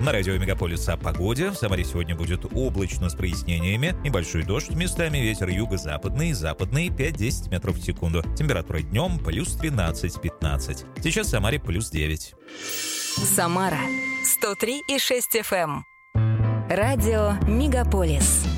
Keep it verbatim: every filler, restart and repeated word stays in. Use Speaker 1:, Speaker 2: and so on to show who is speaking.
Speaker 1: На радио Мегаполис о погоде. В Самаре сегодня будет облачно с прояснениями. Небольшой дождь местами, ветер юго-западный, западный пять-десять метров в секунду. Температура днем плюс тринадцать-пятнадцать. Сейчас в Самаре плюс девять.
Speaker 2: Самара сто три и шесть эф эм. Радио Мегаполис.